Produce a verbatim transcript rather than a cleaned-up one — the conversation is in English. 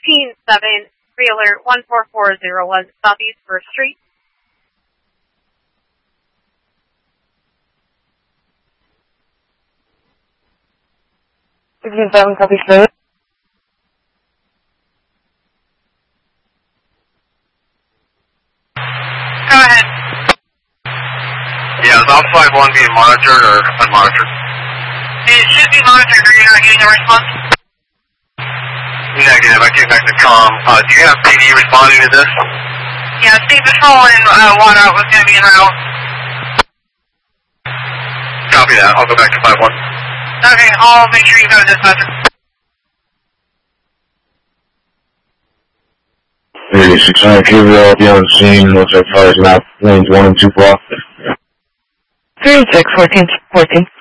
fifteen seven, trailer one four four zero one, Southeast First Street. fifteen seven, copy third. Go ahead. Yeah, is Alpha one being monitored or unmonitored? It should be monitored, or you're not getting a response? Negative, I came back to comm. Uh, do you have P D responding to this? Yeah, State Patrol and uh, Water was going to be en route. Copy that, I'll go back to five one. Okay, I'll make sure you go to dispatcher. thirty-six hundred Q V L, be on scene, looks like fires now, lanes one and two block. thirty-six, fourteen, fourteen.